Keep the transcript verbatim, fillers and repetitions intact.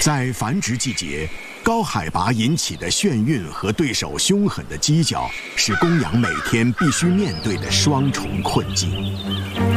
在繁殖季节，高海拔引起的眩晕和对手凶狠的犄角，是公羊每天必须面对的双重困境。